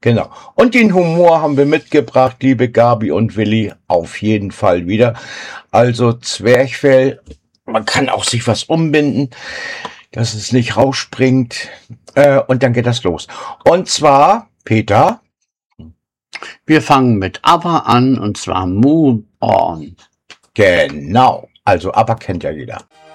Genau. Und den Humor haben wir mitgebracht, liebe Gabi und Willi, auf jeden Fall wieder. Also Zwerchfell, man kann auch sich was umbinden, dass es nicht rausspringt. Und dann geht das los. Und zwar, Peter. Wir fangen mit ABBA an, und zwar Move On. Genau. Also ABBA kennt ja jeder.